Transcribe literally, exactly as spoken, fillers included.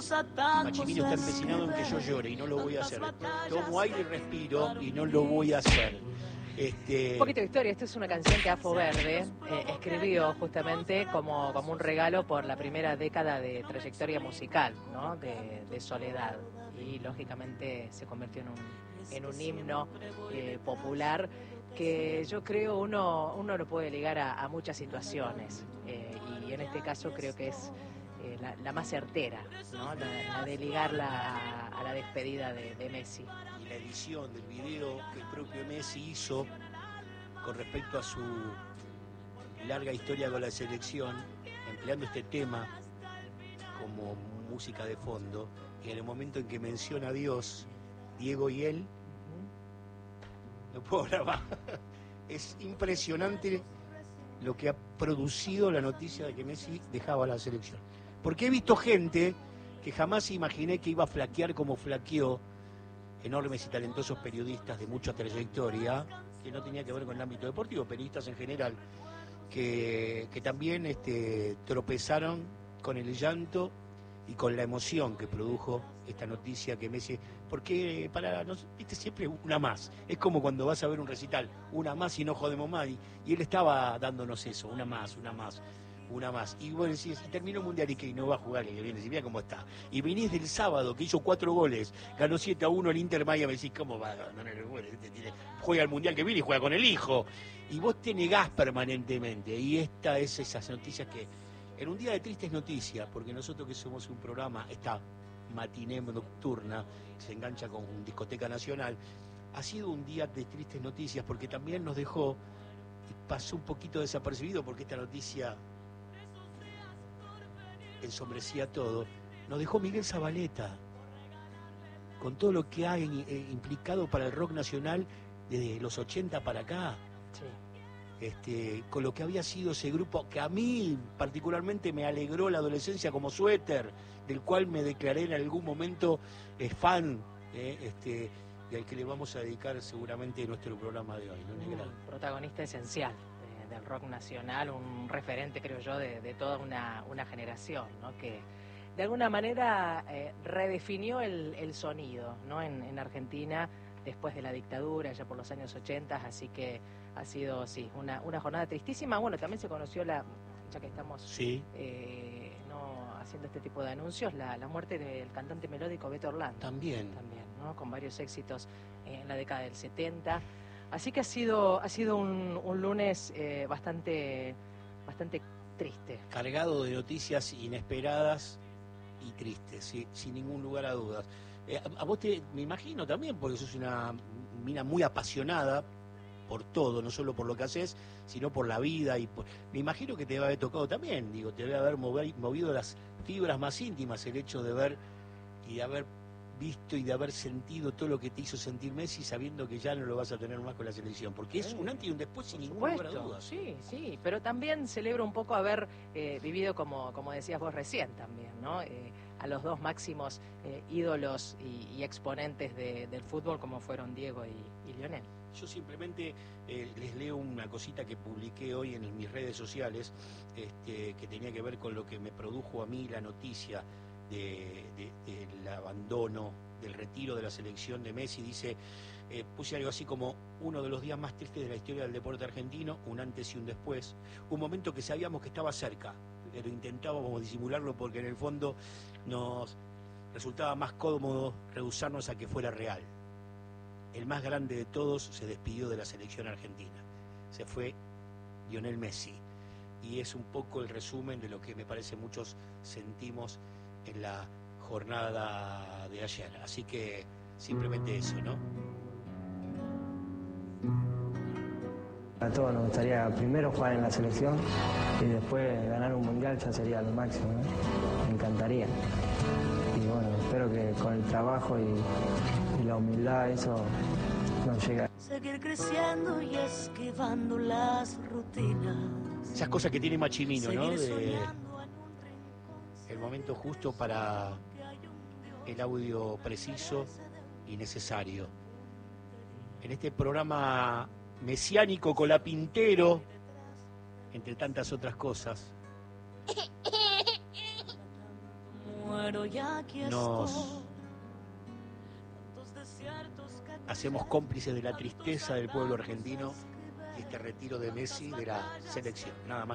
Machimino está empecinado en que yo llore y no lo voy a hacer. Tomo aire y respiro y no lo voy a hacer. Este... Un poquito de historia. Esta es una canción que Afo Verde eh, escribió justamente como, como un regalo por la primera década de trayectoria musical, ¿no? de, de Soledad. Y lógicamente se convirtió en un, en un himno eh, popular que yo creo uno, uno lo puede ligar a, a muchas situaciones. Eh, y en este caso creo que es eh, la, la más certera, ¿no? la, la de ligarla a, a la despedida de, de Messi. Y la edición del video que el propio Messi hizo con respecto a su larga historia con la selección, empleando este tema como música de fondo, y en el momento en que menciona a Dios, Diego y él, no puedo grabar. Es impresionante lo que ha producido la noticia de que Messi dejaba la selección. Porque he visto gente que jamás imaginé que iba a flaquear como flaqueó, enormes y talentosos periodistas de mucha trayectoria, que no tenía que ver con el ámbito deportivo, periodistas en general, que, que también este, tropezaron con el llanto y con la emoción que produjo esta noticia que Messi, porque para nosotros, viste, siempre una más, es como cuando vas a ver un recital, una más y no jodemos más, y, y él estaba dándonos eso, una más, una más, una más, y vos decís, y terminó el Mundial y que no va a jugar el que viene, si mira cómo está, y venís del sábado que hizo cuatro goles, ganó siete a uno el Inter Miami, decís, ¿cómo va a ganar el gol? Juega el Mundial que viene y juega con el hijo, y vos te negás permanentemente, y esta es esas noticias que, en un día de tristes noticias, porque nosotros que somos un programa, esta matiné nocturna, que se engancha con Discoteca Nacional, ha sido un día de tristes noticias, porque también nos dejó, y pasó un poquito desapercibido, porque esta noticia ensombrecía todo, nos dejó Miguel Zavaleta, con todo lo que ha implicado para el rock nacional desde los ochenta para acá. Sí. Este, con lo que había sido ese grupo que a mí particularmente me alegró la adolescencia como Suéter, del cual me declaré en algún momento eh, fan, eh, este, y al que le vamos a dedicar seguramente nuestro programa de hoy, ¿no, Negra? Un protagonista esencial de, del rock nacional, un referente, creo yo, de, de toda una, una generación, ¿no? Que de alguna manera eh, redefinió el, el sonido, ¿no? en, en Argentina después de la dictadura, ya por los años ochenta, así que ha sido, sí, una, una jornada tristísima. Bueno, también se conoció, la ya que estamos sí. eh, no haciendo este tipo de anuncios, la, la muerte del cantante melódico Beto Orlando. También. También, ¿no? Con varios éxitos en la década del setenta. Así que ha sido, ha sido un, un lunes eh, bastante, bastante triste. Cargado de noticias inesperadas y tristes, sí, sin ningún lugar a dudas. Eh, a, a vos te, me imagino también, porque sos una mina muy apasionada por todo, no solo por lo que haces, sino por la vida. Y por... me imagino que te debe haber tocado también, digo, te debe haber mover, movido las fibras más íntimas el hecho de ver y de haber visto y de haber sentido todo lo que te hizo sentir Messi, sabiendo que ya no lo vas a tener más con la selección, porque es un antes y un después sin ningún lugar a dudas. Sí, sí, pero también celebro un poco haber eh, vivido, como, como decías vos recién también, ¿no? Eh, a los dos máximos eh, ídolos y, y exponentes de, del fútbol como fueron Diego y, y Lionel. Yo simplemente eh, les leo una cosita que publiqué hoy en mis redes sociales, este, que tenía que ver con lo que me produjo a mí la noticia de, de, del abandono, del retiro de la selección de Messi. Dice, eh, puse algo así como uno de los días más tristes de la historia del deporte argentino, un antes y un después, un momento que sabíamos que estaba cerca, pero intentábamos disimularlo porque en el fondo nos resultaba más cómodo rehusarnos a que fuera real. El más grande de todos se despidió de la selección argentina. Se fue Lionel Messi. Y es un poco el resumen de lo que me parece muchos sentimos en la jornada de ayer. Así que simplemente eso, ¿no? A todos nos gustaría primero jugar en la selección y después ganar un mundial, ya sería lo máximo, ¿no? Me encantaría. Y bueno, espero que con el trabajo y, y la humildad eso nos llega. Seguir creciendo y esquivando las rutinas. Esas cosas que tiene Machimino, ¿no? De el momento justo para el audio preciso y necesario. En este programa mesiánico colapintero, entre tantas otras cosas. muero y aquí nos estoy. hacemos cómplices de la tristeza del pueblo argentino y este retiro de Messi de la selección. Nada más.